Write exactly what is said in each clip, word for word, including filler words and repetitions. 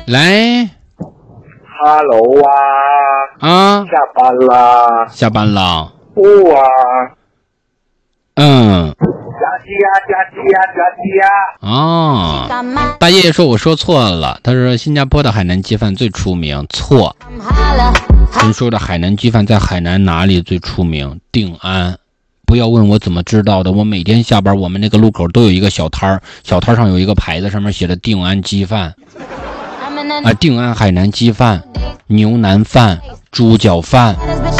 来。 哈喽啊！ 啊， 下班啦！ 下班了。 不啊！ 嗯。 加鸡呀，加鸡呀，加鸡呀！ 哦，大爷爷说我说错了，他说新加坡的海南鸡饭最出名，错。人说的海南鸡饭在海南哪里最出名？定安。不要问我怎么知道的，我每天下班我们那个路口都有一个小摊儿，小摊上有一个牌子，上面写的定安鸡饭啊，定安海南鸡饭、牛腩饭、猪脚饭。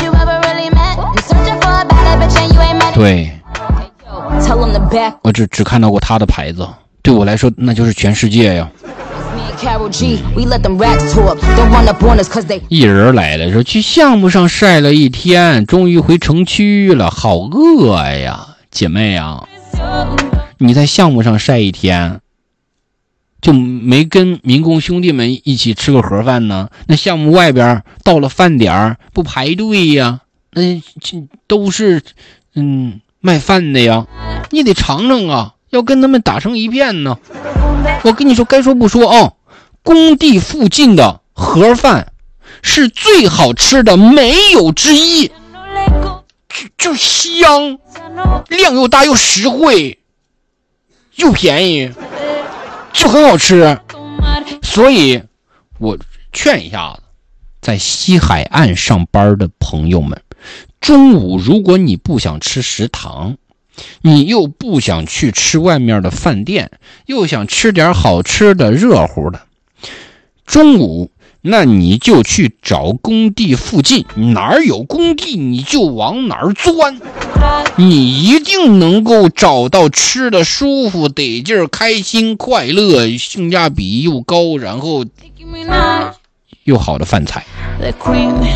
对，我只只看到过他的牌子，对我来说那就是全世界呀。一人来了，说去项目上晒了一天，终于回城区了，好饿呀，姐妹啊！你在项目上晒一天，就没跟民工兄弟们一起吃个盒饭呢？那项目外边到了饭点不排队呀？那都是嗯卖饭的呀，你得尝尝啊，要跟他们打成一片呢。我跟你说，该说不说哦。工地附近的盒饭是最好吃的，没有之一，就就香，量又大又实惠，又便宜，就很好吃。所以我劝一下子，在西海岸上班的朋友们，中午如果你不想吃食堂，你又不想去吃外面的饭店，又想吃点好吃的热乎的，中午那你就去找工地附近，哪儿有工地你就往哪儿钻，你一定能够找到吃的舒服得劲儿、开心快乐、性价比又高，然后又好的饭菜。